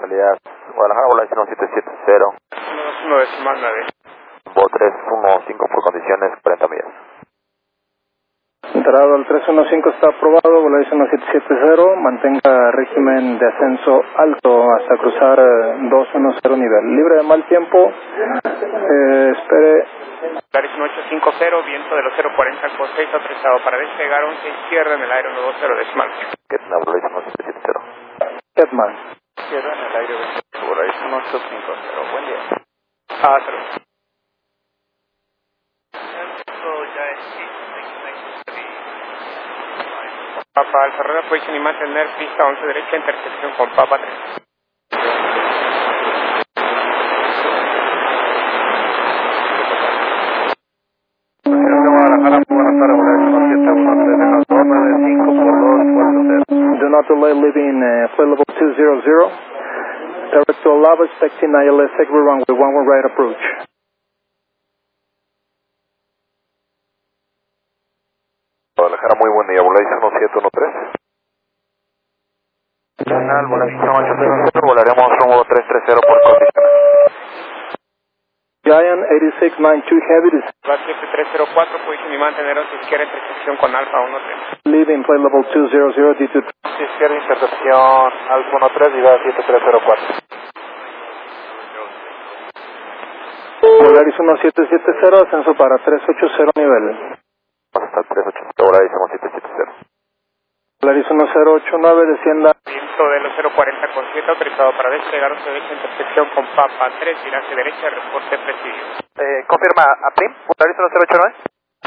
salida Guadalajara, Volaris 1770. 1.9. Vuelo 315 por condiciones, 40 millas. Entrado al 315 está aprobado, Volaris 1770, mantenga régimen de ascenso alto hasta cruzar 210 nivel. Libre de mal tiempo, espere. Volaris 1850, viento de los 040 con 6 autorizado para despegar 11 izquierda en el aire 120 decimal. Ketna, Volaris 1770. Ketman. Izquierda en el aire Volaris 1850, buen día. Salud. Papa Alfa Rueda, posición y mantener pista 11 derecha, intersección con Papa 3. Do not delay leaving flight level 200. Direct to Alava, expecting ILS exit runway 11 right approach. Guadalajara, muy buen día, Volaris 1713. Canal, Volaris 1800, volaremos rumbo 330 por condiciones. Giant 8692 Heavy is Va 7304, posición y mantener 11 izquierda, intersección con Alfa 13. leaving flight level 200 D2. Izquierda, intercepción, Alfa 13 y va 7304. Volaris 1770, ascenso para 380 nivel. Hasta 380, Volaris 1770. Volaris 1089, descienda. Viento de los 040 con 7, autorizado para despegar 11 derecha, intersección con Papa 3, viraje derecha, reporte presidio. Confirma, a PRIM, Volaris 1089.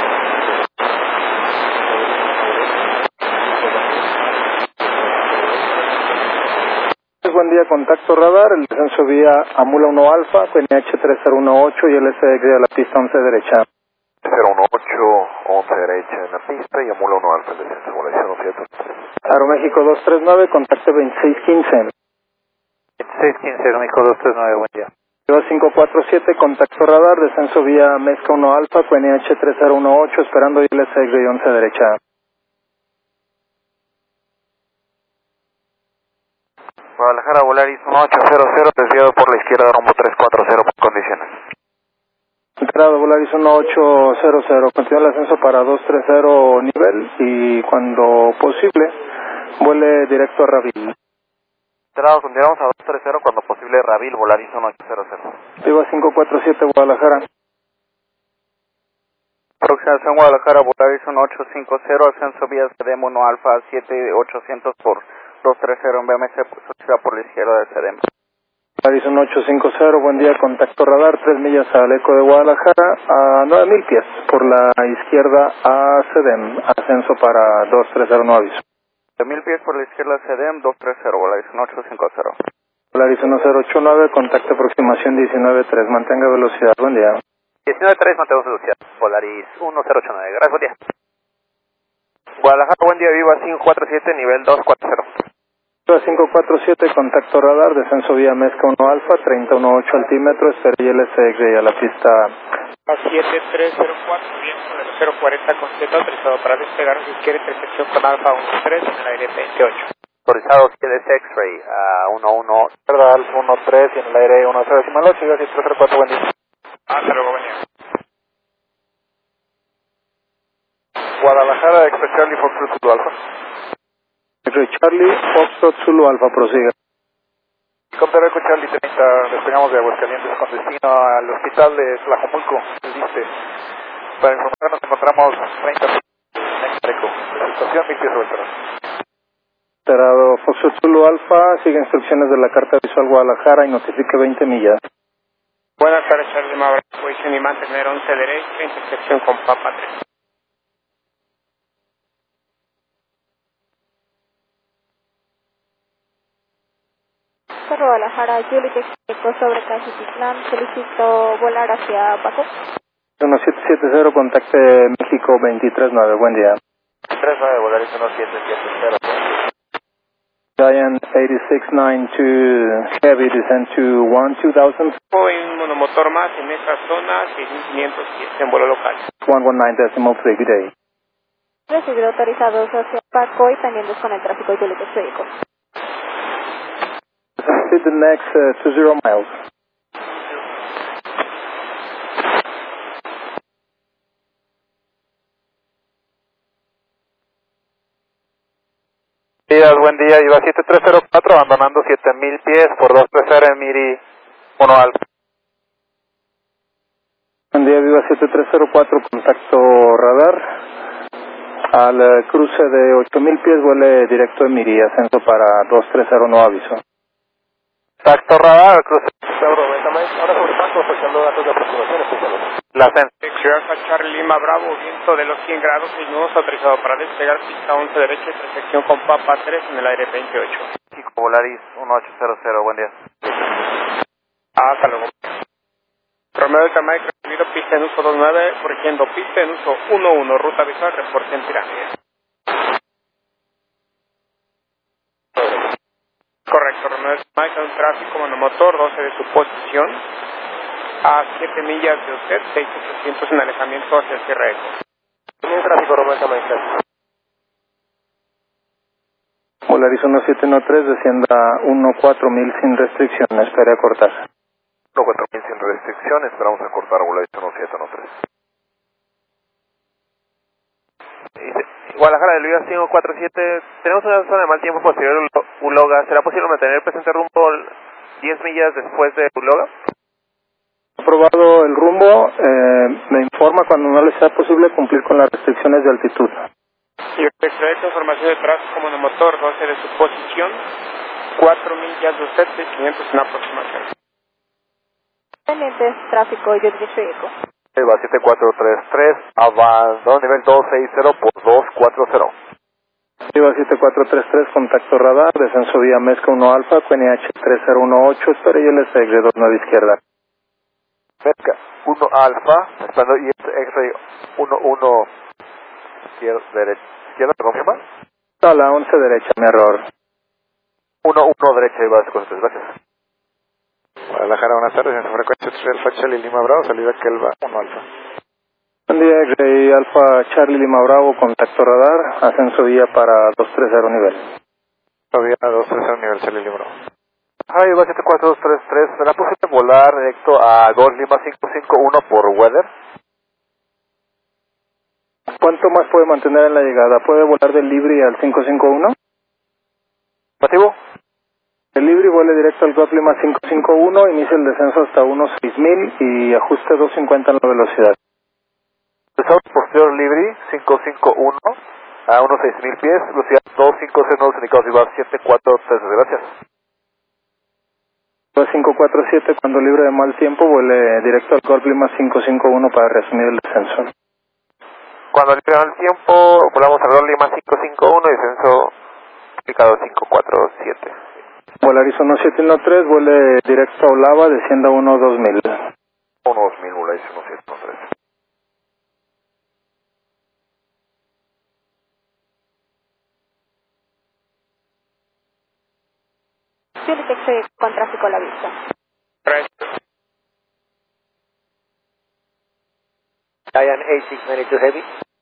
Buen día, contacto radar, el descenso vía Amula 1 Alfa, QNH 3018 y el SX a la pista 11 derecha. 018, 11 derecha en la pista y Amula 1 Alfa, el descenso, Volaris 1713. Aeroméxico 239, contacto 2615. 2615, Aeroméxico 239, buen día. 547, contacto radar, descenso vía Mezca 1 Alfa, QNH 3018, esperando el SX 11 derecha. Guadalajara, Volaris 1800, desviado por la izquierda, rumbo 340 por condiciones. Entrado Volaris 1800, continúa el ascenso para 230 nivel y cuando posible, vuele directo a Ravil. Entrado, continuamos a 230, cuando posible, Ravil, Volaris 1800. Viva 547, Guadalajara. Aproximación Guadalajara, Volaris 1850, ascenso vía CDM 1 Alfa 7800 por 230 en BMC, sociedad por la izquierda de CDM. Volaris 1850, buen día, contacto radar, 3 millas al eco de Guadalajara, a 9000 pies, por la izquierda a CDM, ascenso para 230, no aviso. 9000 pies por la izquierda CDM, 230, Volaris 1850. Volaris 1089, contacto aproximación 193, mantenga velocidad, buen día. 193, mantenemos velocidad, Volaris 1089, gracias, buen día. Guadalajara, buen día, Viva 547, nivel 240. Viva 547, contacto radar, descenso vía Mezca 1 Alfa, 3018 altímetro, espera y LSX a la pista. A 7304, viento de los 040 con 7, autorizado para despegar si quiere intersección con Alfa 13 en el aire 28. Autorizado, quieres X-Ray a 11, verdad, Alfa 13 y en el aire 10 decimal 8, y 304, buen día. Hasta luego, buen día. Guadalajara, Express Charlie, Foxtrot Zulu Alfa. Charlie, Foxtrot Zulu Alfa, prosiga. Contaré con Charlie 30, despegamos de Aguascalientes con destino al hospital de Tlajomulco, el DISTE. Para informar nos encontramos 30 en Treco. Estación 1000 pies sobre el terreno. Cerrado, Foxtrot Zulu Alfa, sigue instrucciones de la carta visual Guadalajara y notifique 20 millas. Buenas tardes, Charlie Mabra, posición y mantener 11 derecha, intersección con Papa 3. Guadalajara, Juliet Execo sobre Cajititlán, solicito volar hacia Baco. 1770, contacte México 239, buen día. 39, Volaris 1770. Giant 8692, heavy descent to 2000. Un monomotor más en esa zona, 6500 pies en vuelo local. 119.3, good day. Recibido autorizados hacia Baco y pendientes con el tráfico Juliet Execo. proceed the next 20 miles. Buen día, iba 7304, abandonando 7000 pies por 230 en Miri 1 Alfa. Buen día, Viva 7304, contacto radar. Al cruce de 8000 pies, vuele directo en Miri, ascenso para 230, no aviso. Contacto radar, cruce. Ahora sobre paso, ofreciendo datos de aproximación, especialmente. La ascenso. Alfa Charlie Lima Bravo, viento de los 100 grados, 6 nudos, autorizado para despegar, pista 11 derecha, intersección con Papa 3 en el aire 28. Chico Volaris 1800, buen día. Hasta luego. Romeo Delta Mike, recibido pista en uso 29, corrigiendo pista en uso 11, ruta visual, reporte en pirámide. Correcto, Romeo Delta Mike, un tráfico monomotor, 12 de su posición, a 7 millas de usted, 6800 en alejamiento hacia el cierre eco. Tiene tráfico, Romeo Delta Mike. Volaris 1713, descienda 14000 sin restricción, espere a cortar. 14000 sin restricción, esperamos a cortar Volaris 1713. Guadalajara del Viva 547, tenemos una zona de mal tiempo posterior a Uloga. ¿Será posible mantener el presente rumbo 10 millas después de Uloga? Aprobado el rumbo, me informa cuando no le sea posible cumplir con las restricciones de altitud. Y extrae información de tráfico monomotor, 12 de su posición, 4 millas de usted, 6500 en aproximación. Pendientes, tráfico, yo derecho eco. Eva 7433, abandono nivel 260 por 240. Viva 7433, contacto radar, descenso vía Mezca 1 Alfa, QNH 3018, espere y LSX 29 izquierda. Mezca 1 Alfa, esperando y X-Ray 11 izquierda, derecha. ¿Izquierda, me confirma? A la 11 derecha, mi error. 1 derecha, Eva 53, gracias. Guadalajara, buenas tardes, en su frecuencia 3 Alfa Charlie Lima Bravo, salida Kelva 1 Alfa. Buen día, X-Ray Alfa Charlie Lima Bravo, contacto radar, ascenso vía para 230 nivel. Vía 230 nivel Charlie Lima Bravo. Hi, Eva 74233, ¿será posible volar directo a Golf Lima 551 por weather? ¿Cuánto más puede mantener en la llegada? ¿Puede volar del Libri al 551? ¿Negativo? El Libri vuele directo al Golf Lima 551, inicia el descenso hasta 16000 y ajuste 250 en la velocidad. Descenso posterior Libri 551 a 16000 pies, velocidad 250 nodos indicados y va 743, gracias. 547, cuando libre de mal tiempo, vuele directo al Golf Lima 551 para resumir el descenso. Cuando libre el tiempo, volamos al Golf Lima 551 y descenso indicado 547. Volaris 1713, vuele directo a Olava, descienda 12000. 12000, Volaris 1713. Philip X-Ray con tráfico a la vista. Giant 8692 Heavy.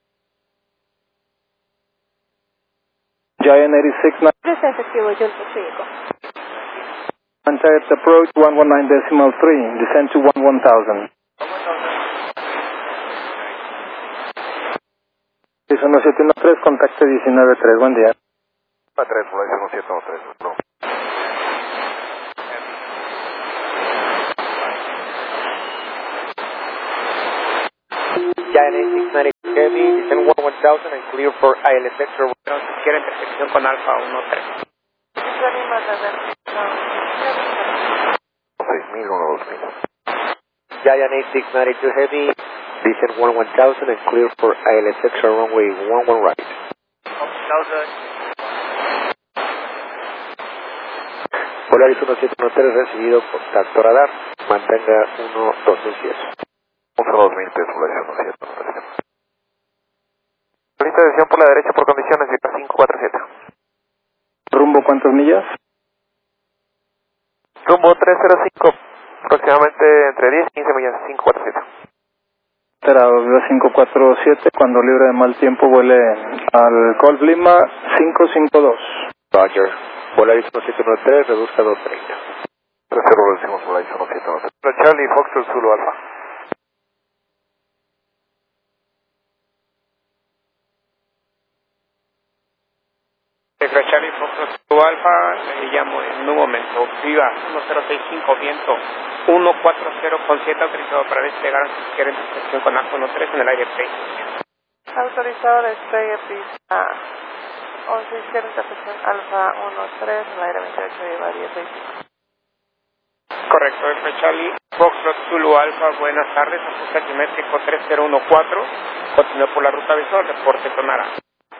Giant 86, Cruce efectivo, yo derecho eco. contact approach 119.3, descend to 11,000. Es 1713, contacto 193, buen día. 3, Volaris 1713, no. Giant 8692 Heavy, descend 1000 and clear for ILSX. Quiere intersección con Alfa 13. 6000, 12000. Giant 8692 Heavy, descend 1000 and clear for ILSX runway 11 right. Volaris 1713 recibido, contacto radar, mantenga 12010. 2000 pies, Volaris 1713. Lista de decisión por la derecha por condiciones de 547. ¿Rumbo cuántas millas? Rumbo 305, aproximadamente entre 10 y 15 millas, 547. Esperado, Viva 547, cuando libre de mal tiempo, vuele al Golf Lima 552. Roger. Volaris 1713, reduzca 230. 30 lo decimos Volaris 1713. Charlie, Foxtrot Zulu Alfa. Charlie Foxtrot Zulu Alfa, le llamo en un momento. Viva 1065, viento 140 con 7, autorizado para despegar a su gerente de sección con ACO 13 en el aire 3. Autorizado despegue pista 11 izquierda, intercepción Alfa 13, en el aire 28, lleva 1065. Correcto, Charlie Foxtrot Zulu Alfa, buenas tardes, ajuste altimétrico 3014, continúe por la ruta visual, reporte Tonara.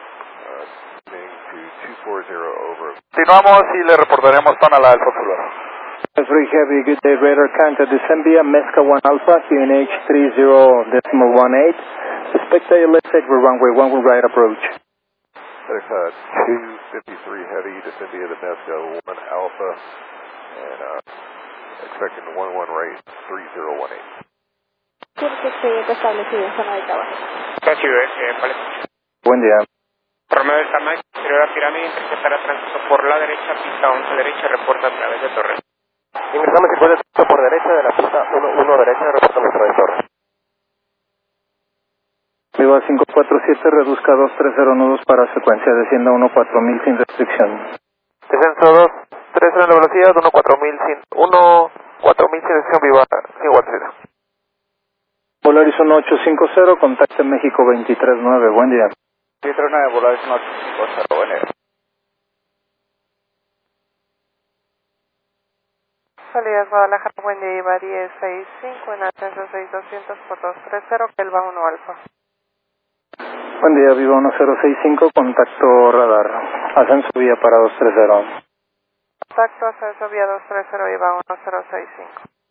Continuamos y le reportaremos Tonala al Fox Zulu Alfa. Very heavy, good day, radar count at Decembia, Mezca 1 Alpha, QNH 30.18. Expect a left edge for runway 1 right approach. There's 253 heavy, Decembia to Mezca 1 Alpha, and expecting 11 right, 3018. Tiene que seguir establecido en zona de trabajo. Gracias, vale. Buen día. Romeo del Tamayo, exterior a pirámide, interceptará tránsito por la derecha, pista 11 derecha, reporta a través de Torre. Ingresamos 50 por derecha de la pista 1 derecha, reportamos a través de Torre. Viva 547, reduzca 230 nudos para secuencia, descienda 14000 sin restricción. Descenso 230 en la velocidad, 14000 sin restricción, viva 540. Volaris 1850, contacte México 239, buen día. 239, Volaris 1850, buen día. Salidas Guadalajara, buen día, lleva 1065, en ascenso 6200 por 230, que él va 1 Alfa. Buen día, Viva 1065, contacto radar. Ascenso vía para 230. Contacto, ascenso vía 230, lleva 1065.